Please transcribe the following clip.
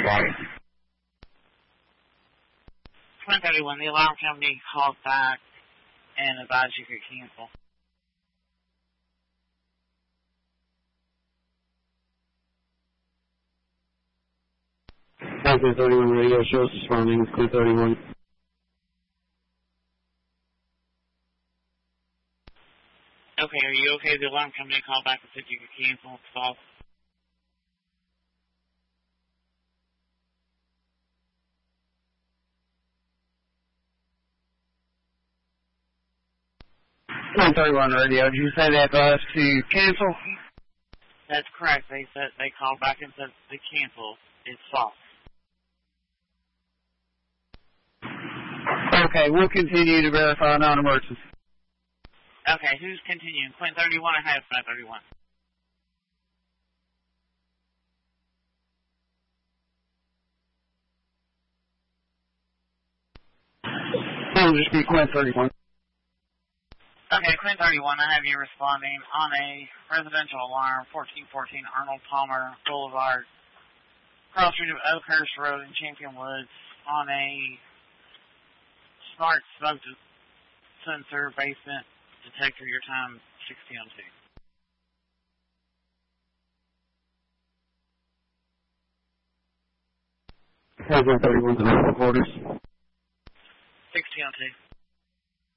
responding. Twin 31, the alarm company called back and advised you could cancel. Clear 31 radio shows responding. Clear 31. Okay, are you okay? The alarm company called back and said you could cancel. It's false. Clear 31 radio. Did you say that for us to cancel? That's correct. They said they called back and said to cancel. It's false. Okay, we'll continue to verify non-emergency. Okay, who's continuing? Quint 31 or Hazmat 31? It'll just be Quint 31. Okay, Quint 31, I have you responding on a residential alarm, 1414 Arnold Palmer Boulevard, cross street of Oakhurst Road in Champion Woods, on a smart smoke sensor basement detector. Your time 16:02. Hazmat 31's in the quarters. 16:02.